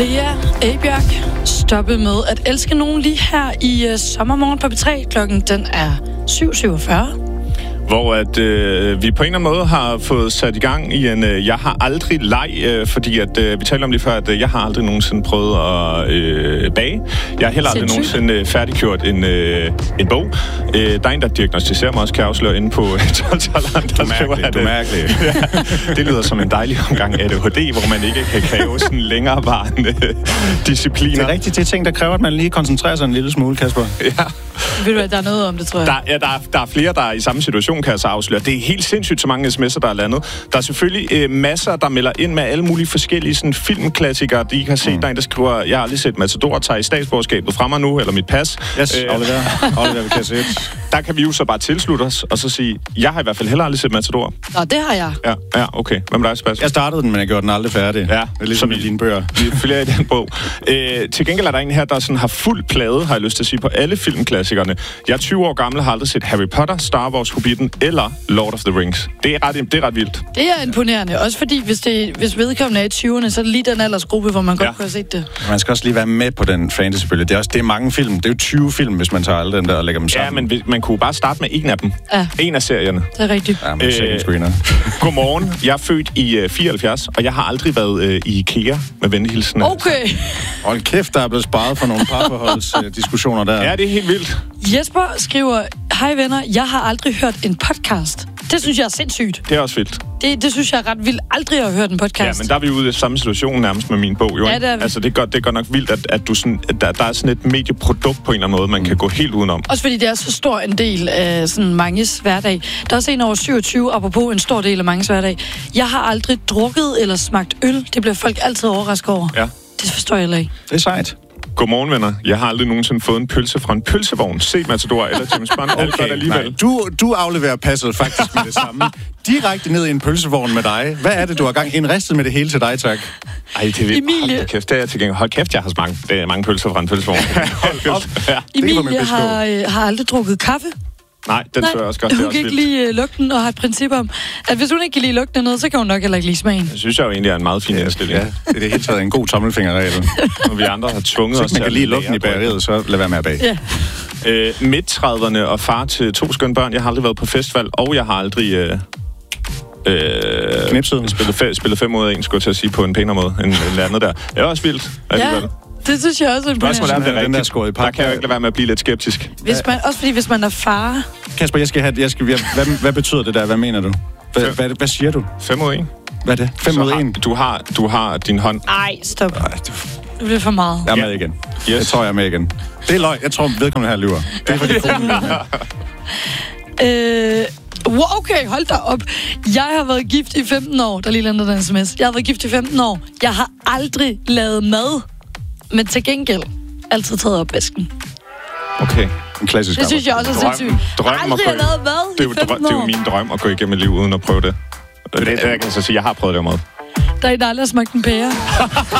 Ja, Bjørk stoppe med at elske nogen lige her i sommermorgen på P3. Klokken den er 7:47. Hvor at vi på en eller anden måde har fået sat i gang i en jeg har aldrig leg, fordi at vi talte om lige før, at jeg har aldrig nogensinde prøvet at bage. Jeg har heller aldrig nogensinde færdiggjort en bog. Der er en, der diagnostiserer mig også, kan jeg afsløre inde på 12-taleren. Du er mærkelig. Ja, det lyder som en dejlig omgang ADHD, hvor man ikke kan kræve sådan længerevarende discipliner. Det er rigtigt, det er ting, der kræver, at man lige koncentrerer sig en lille smule, Kasper. Ja. Ved du hvad, der er noget om det, tror jeg. Der er flere, der er i samme situation, kan jeg så afsløre. Det er helt sindssygt, så mange sms'er, der er landet. Der er selvfølgelig masser, der melder ind med alle mulige forskellige sådan, filmklassikere. De kan se, der er en, der skriver, jeg har aldrig set Matador, tager i statsborgerskabet fra mig nu, eller mit pas. Yes, Oliver, vi kan se det. Der kan vi jo så bare tilslutte os, og så sige, jeg har i hvert fald heller aldrig set Matador. Nå, det har jeg. Ja, okay. Hvad med dig, Sebastian? Jeg startede den, men jeg gjorde den aldrig færdig. Ja, ligesom i dine bøger. Vi følger i den bog. Til gengæld er der en her, der sådan har fuld plade, har jeg lyst til at sige, på alle filmklassikerne. Jeg er 20 år gammel, har aldrig set Harry Potter, Star Wars, Hobbiten eller Lord of the Rings. Det er ret vildt. Det er imponerende. Også fordi, hvis vedkommende er i 20'erne, så er det lige den aldersgruppe, hvor man godt kunne have set det. Man skal også lige være med på den fantasybølge. Det er mange film. Det er jo 20 film, hvis man tager alle den der og lægger dem sammen. Ja, men man kunne bare starte med en af dem. Ja. En af serierne. Det er rigtigt. Ja, men screener. Godmorgen. Jeg er født i 74, og jeg har aldrig været i IKEA med venlighilsen. Okay. Hold kæft, der er blevet sparet for nogle parforholdsdiskussioner der. Ja, det er helt vildt. Jesper skriver, hej venner, jeg har aldrig hørt en podcast. Det synes jeg er sindssygt. Det er også vildt. Det synes jeg er ret vildt. Aldrig at have hørt en podcast. Ja, men der er vi ude i samme situation nærmest med min bog, jo. Ja, det er vi. Altså, det er godt nok vildt, at du sådan, at der er sådan et medieprodukt på en eller anden måde, man kan gå helt udenom. Også fordi det er så stor en del af sådan manges hverdag. Der er også en over 27, apropos en stor del af manges hverdag. Jeg har aldrig drukket eller smagt øl. Det bliver folk altid overrasket over. Ja. Det forstår jeg heller ikke. Det er sejt. Godmorgen, venner. Jeg har aldrig nogensinde fået en pølse fra en pølsevogn. Se Matador eller James Bond. Okay, alligevel. Du afleverer passet faktisk med det samme. Direkte ned i en pølsevogn med dig. Hvad er det, du har gang? En ristet med det hele til dig, tak. Ej, det er vildt. Emilie. Hold kæft, det er til gengæld. Hold kæft, jeg har smagt mange pølser fra en pølsevogn. Ja. Emilie har aldrig drukket kaffe. Nej, den tror jeg også godt. Hun kan ikke lide lugten og har et princip om, at hvis hun ikke kan lide lugten af noget, så kan hun nok heller ikke lide smagen. Jeg synes jeg jo egentlig er en meget fin indstilling. Ja, det er det hele taget en god tommelfingerregel. Og vi andre har tvunget os til at kan lide lugten i bageriet, så lad være med at bage. Ja. Midt-30'erne og far til 2 skønne børn. Jeg har aldrig været på festival, og jeg har aldrig... spillet 5 ud af 1, skulle jeg til at sige, på en pænere måde end andet der. Det er også vildt, alligevel. Det synes jeg også er imponerende. Der kan jeg jo ikke lade være med at blive lidt skeptisk. Hvis man er far... Kasper, hvad betyder det der? Hvad mener du? Hvad siger du? 5 ud af 1. Hvad er det? 5 ud af 1? Du har din hånd... Ej, stop. Det bliver for meget. Jeg er med igen. Yes. Jeg tror, jeg er med igen. Det er løg. Jeg tror, vedkommende her lyver. Det er fordi okay, hold da op. Jeg har været gift i 15 år. Der lige landede den sms. Jeg har været gift i 15 år. Jeg har aldrig lavet mad. Men til gengæld altid taget opvasken. Okay. En klassisk det synes jeg også er sindssygt. Aldrig har lavet mad i 15 år. Det er jo min drøm at gå igennem et liv uden at prøve det. Det kan jeg så sige, jeg har prøvet det mad. Der er en, der aldrig har smagt en pære.